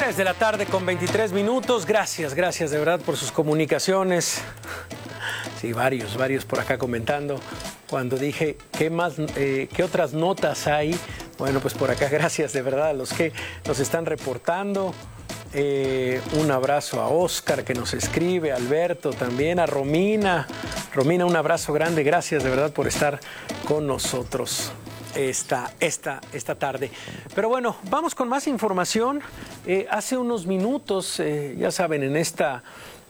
3 de la tarde con 23 minutos. Gracias de verdad por sus comunicaciones. Sí, varios por acá comentando. Cuando dije, ¿qué otras notas hay? Bueno, pues por acá, gracias de verdad a los que nos están reportando. Un abrazo a Oscar que nos escribe, a Alberto también, a Romina. Romina, un abrazo grande. Gracias de verdad por estar con nosotros esta tarde. Pero bueno, vamos con más información. Hace unos minutos, ya saben, en esta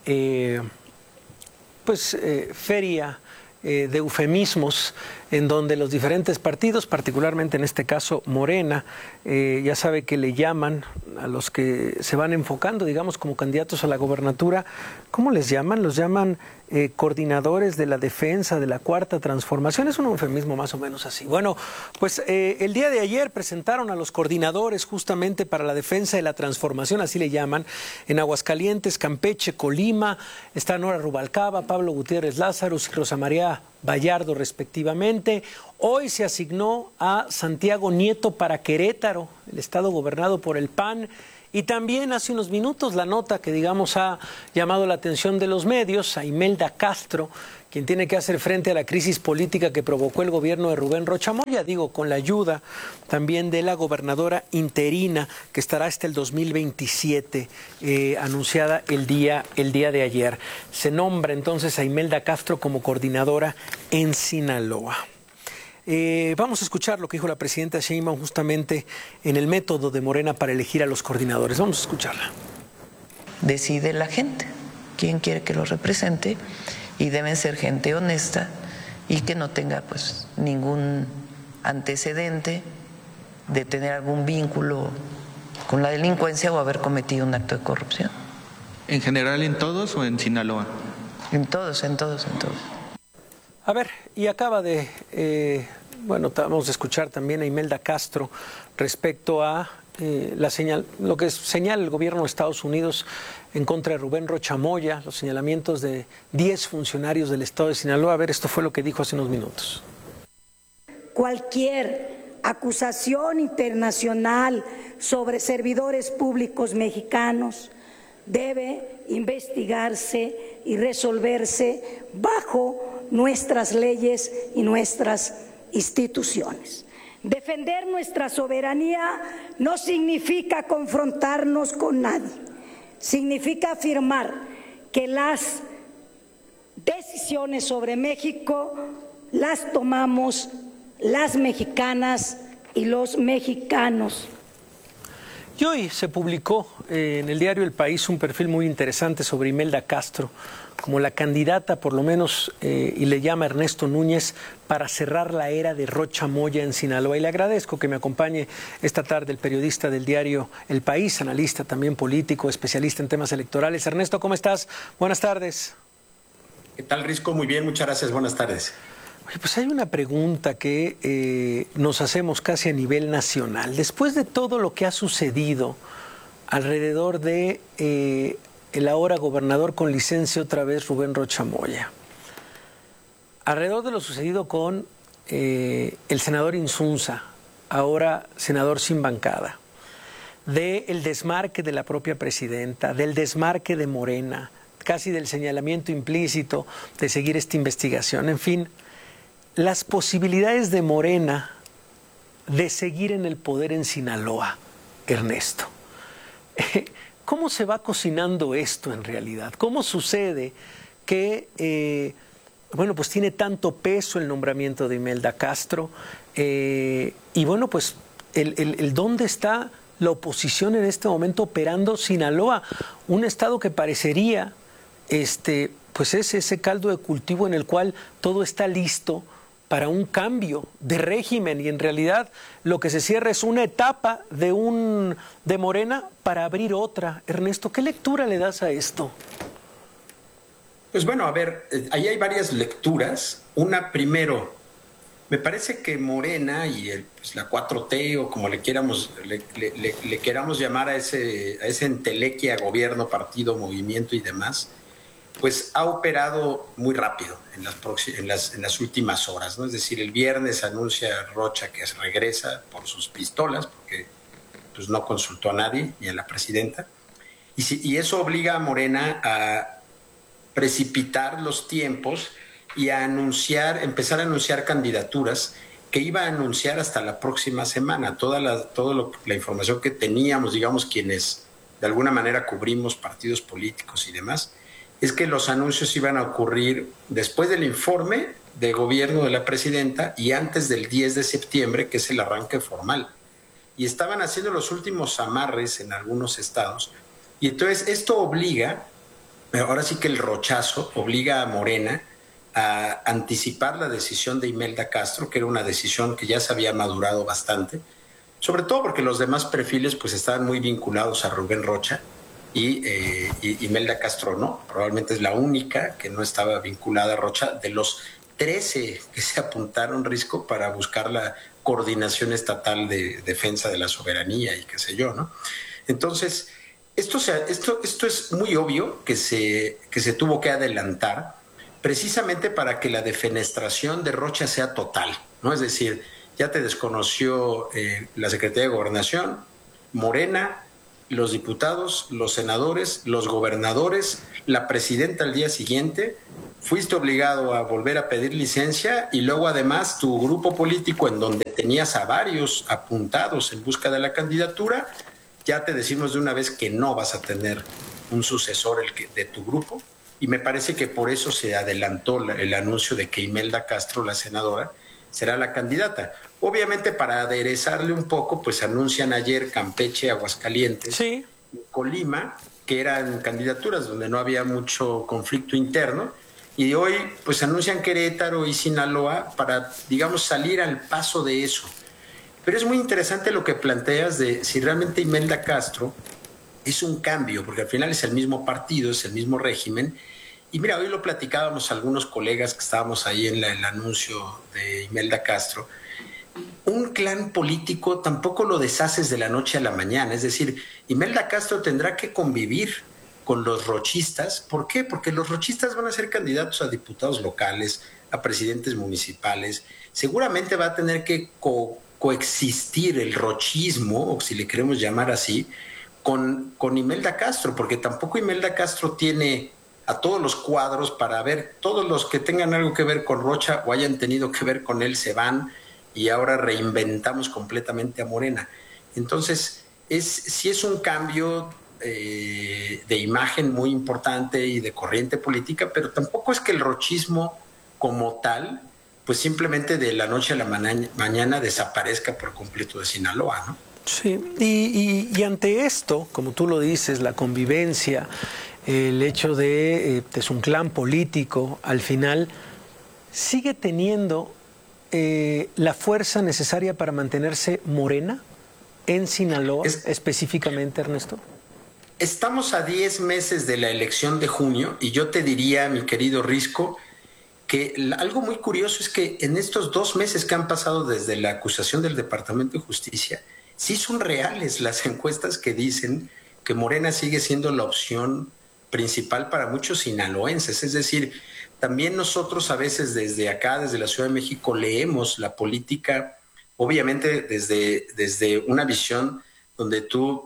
feria de eufemismos en donde los diferentes partidos, particularmente en este caso Morena, ya sabe que le llaman a los que se van enfocando, digamos, como candidatos a la gobernatura. ¿Cómo les llaman? Los llaman coordinadores de la defensa de la Cuarta Transformación. Es un eufemismo más o menos así. Bueno, pues el día de ayer presentaron a los coordinadores justamente para la defensa de la transformación, así le llaman, en Aguascalientes, Campeche, Colima. Está Nora Rubalcaba, Pablo Gutiérrez Lázaros y Rosa María Vallardo respectivamente. Hoy se asignó a Santiago Nieto para Querétaro, el estado gobernado por el PAN. Y también hace unos minutos la nota que, digamos, ha llamado la atención de los medios, a Imelda Castro, quien tiene que hacer frente a la crisis política que provocó el gobierno de Rubén Rocha Moya, con la ayuda también de la gobernadora interina, que estará hasta el 2027, anunciada el día de ayer. Se nombra entonces a Imelda Castro como coordinadora en Sinaloa. Vamos a escuchar lo que dijo la presidenta Sheinbaum justamente en el método de Morena para elegir a los coordinadores. Vamos a escucharla. Decide la gente quién quiere que lo represente y deben ser gente honesta y que no tenga pues ningún antecedente de tener algún vínculo con la delincuencia o haber cometido un acto de corrupción. ¿En general en todos o en Sinaloa? En todos. A ver, y acaba de, vamos a escuchar también a Imelda Castro respecto a lo que señala el gobierno de Estados Unidos en contra de Rubén Rocha Moya, los señalamientos de 10 funcionarios del estado de Sinaloa. A ver, esto fue lo que dijo hace unos minutos. Cualquier acusación internacional sobre servidores públicos mexicanos debe investigarse y resolverse bajo nuestras leyes y nuestras instituciones. Defender nuestra soberanía no significa confrontarnos con nadie, significa afirmar que las decisiones sobre México las tomamos las mexicanas y los mexicanos. Y hoy se publicó en el diario El País un perfil muy interesante sobre Imelda Castro como la candidata, por lo menos, y le llama Ernesto Núñez, para cerrar la era de Rocha Moya en Sinaloa. Y le agradezco que me acompañe esta tarde el periodista del diario El País, analista también político, especialista en temas electorales. Ernesto, ¿cómo estás? Buenas tardes. ¿Qué tal, Risco? Muy bien, muchas gracias. Buenas tardes. Oye, pues hay una pregunta que nos hacemos casi a nivel nacional. Después de todo lo que ha sucedido alrededor de el ahora gobernador con licencia otra vez, Rubén Rocha Moya, alrededor de lo sucedido con el senador Insunza, ahora senador sin bancada, del desmarque de la propia presidenta, del desmarque de Morena, casi del señalamiento implícito de seguir esta investigación, en fin, las posibilidades de Morena de seguir en el poder en Sinaloa, Ernesto. ¿Cómo se va cocinando esto en realidad? ¿Cómo sucede que, pues tiene tanto peso el nombramiento de Imelda Castro? Y bueno, pues ¿dónde está la oposición en este momento operando Sinaloa? Un estado que parecería, pues es ese caldo de cultivo en el cual todo está listo para un cambio de régimen y en realidad lo que se cierra es una etapa de Morena para abrir otra. Ernesto, ¿qué lectura le das a esto? Pues bueno, a ver, ahí hay varias lecturas. Una, primero, me parece que Morena y la 4T o como le queramos llamar a ese entelequia, gobierno, partido, movimiento y demás, pues ha operado muy rápido en las últimas horas, ¿no? Es decir, el viernes anuncia Rocha que regresa por sus pistolas, porque pues no consultó a nadie, ni a la presidenta. Y eso obliga a Morena a precipitar los tiempos y a empezar a anunciar candidaturas que iba a anunciar hasta la próxima semana. Toda la información que teníamos, digamos, quienes de alguna manera cubrimos partidos políticos y demás, es que los anuncios iban a ocurrir después del informe de gobierno de la presidenta y antes del 10 de septiembre, que es el arranque formal. Y estaban haciendo los últimos amarres en algunos estados. Y entonces esto obliga, ahora sí que el rochazo obliga a Morena a anticipar la decisión de Imelda Castro, que era una decisión que ya se había madurado bastante, sobre todo porque los demás perfiles pues estaban muy vinculados a Rubén Rocha y Imelda Castro no, probablemente es la única que no estaba vinculada a Rocha de los 13 que se apuntaron, Risco, para buscar la coordinación estatal de defensa de la soberanía y qué sé yo, ¿no? Entonces, esto es muy obvio que se tuvo que adelantar precisamente para que la defenestración de Rocha sea total, ¿no? Es decir, ya te desconoció la Secretaría de Gobernación, Morena, los diputados, los senadores, los gobernadores, la presidenta al día siguiente, fuiste obligado a volver a pedir licencia y luego además tu grupo político en donde tenías a varios apuntados en busca de la candidatura, ya te decimos de una vez que no vas a tener un sucesor de tu grupo. Y me parece que por eso se adelantó el anuncio de que Imelda Castro, la senadora, será la candidata. Obviamente para aderezarle un poco, pues anuncian ayer Campeche, Aguascalientes, sí, y Colima, que eran candidaturas donde no había mucho conflicto interno, y hoy pues anuncian Querétaro y Sinaloa para, digamos, salir al paso de eso. Pero es muy interesante lo que planteas de si realmente Imelda Castro es un cambio, porque al final es el mismo partido, es el mismo régimen. Y mira, hoy lo platicábamos algunos colegas que estábamos ahí en el anuncio de Imelda Castro. Un clan político tampoco lo deshaces de la noche a la mañana. Es decir, Imelda Castro tendrá que convivir con los rochistas. ¿Por qué? Porque los rochistas van a ser candidatos a diputados locales, a presidentes municipales. Seguramente va a tener que coexistir el rochismo, o si le queremos llamar así, con Imelda Castro, porque tampoco Imelda Castro tiene a todos los cuadros para ver, todos los que tengan algo que ver con Rocha o hayan tenido que ver con él se van y ahora reinventamos completamente a Morena. Entonces, sí es un cambio de imagen muy importante y de corriente política, pero tampoco es que el rochismo como tal, pues simplemente de la noche a la mañana desaparezca por completo de Sinaloa, ¿no? Sí, y ante esto, como tú lo dices, la convivencia, el hecho de es un clan político, al final sigue teniendo la fuerza necesaria para mantenerse Morena en Sinaloa, específicamente, Ernesto. Estamos a 10 meses de la elección de junio y yo te diría, mi querido Risco, que algo muy curioso es que en estos 2 meses que han pasado desde la acusación del Departamento de Justicia, sí son reales las encuestas que dicen que Morena sigue siendo la opción principal para muchos sinaloenses. Es decir, también nosotros a veces desde acá, desde la Ciudad de México, leemos la política, obviamente desde una visión donde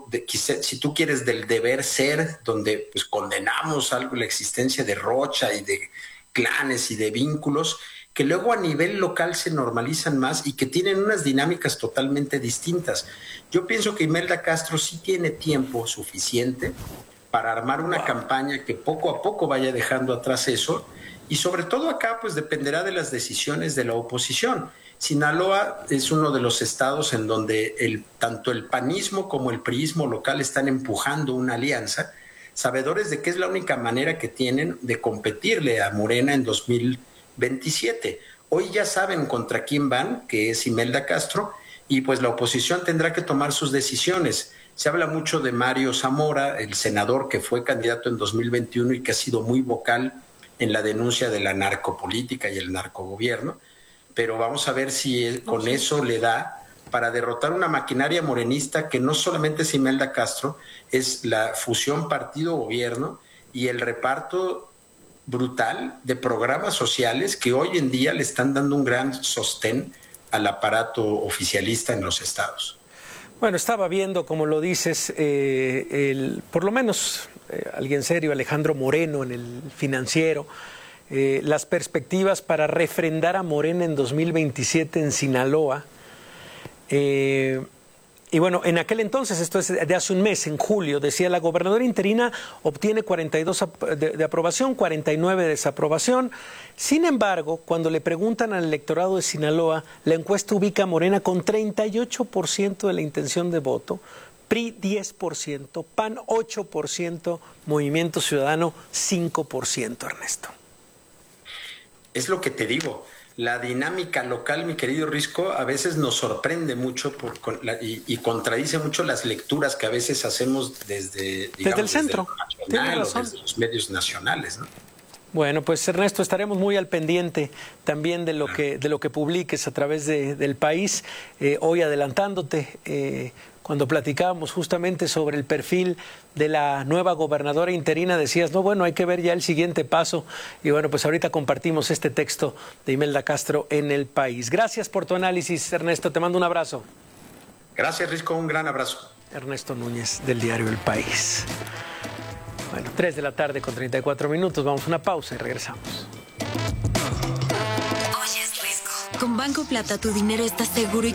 si tú quieres del deber ser, donde pues condenamos algo, la existencia de Rocha y de clanes y de vínculos, que luego a nivel local se normalizan más y que tienen unas dinámicas totalmente distintas. Yo pienso que Imelda Castro sí tiene tiempo suficiente para armar una campaña que poco a poco vaya dejando atrás eso, y sobre todo acá pues dependerá de las decisiones de la oposición. Sinaloa es uno de los estados en donde tanto el panismo como el priismo local están empujando una alianza, sabedores de que es la única manera que tienen de competirle a Morena en 2027. Hoy ya saben contra quién van, que es Imelda Castro, y pues la oposición tendrá que tomar sus decisiones. Se habla mucho de Mario Zamora, el senador que fue candidato en 2021 y que ha sido muy vocal en la denuncia de la narcopolítica y el narcogobierno, pero vamos a ver si con eso le da para derrotar una maquinaria morenista que no solamente es Imelda Castro, es la fusión partido-gobierno y el reparto brutal de programas sociales que hoy en día le están dando un gran sostén al aparato oficialista en los estados. Bueno, estaba viendo, como lo dices, por lo menos alguien serio, Alejandro Moreno, en el Financiero, las perspectivas para refrendar a Morena en 2027 en Sinaloa. Y bueno, en aquel entonces, esto es de hace un mes, en julio, decía la gobernadora interina obtiene 42 de aprobación, 49 de desaprobación. Sin embargo, cuando le preguntan al electorado de Sinaloa, la encuesta ubica a Morena con 38% de la intención de voto, PRI 10%, PAN 8%, Movimiento Ciudadano 5%, Ernesto. Es lo que te digo. La dinámica local, mi querido Risco, a veces nos sorprende mucho y contradice mucho las lecturas que a veces hacemos desde el centro, nacional, o desde los medios nacionales, ¿no? Bueno, pues Ernesto, estaremos muy al pendiente también de lo que publiques a través del país. Hoy adelantándote, cuando platicábamos justamente sobre el perfil de la nueva gobernadora interina, decías, no, bueno, hay que ver ya el siguiente paso. Y bueno, pues ahorita compartimos este texto de Imelda Castro en El País. Gracias por tu análisis, Ernesto. Te mando un abrazo. Gracias, Risco. Un gran abrazo. Ernesto Núñez, del diario El País. Bueno, 3 de la tarde con 34 minutos. Vamos a una pausa y regresamos. Oye, Risco. Con Banco Plata tu dinero está seguro y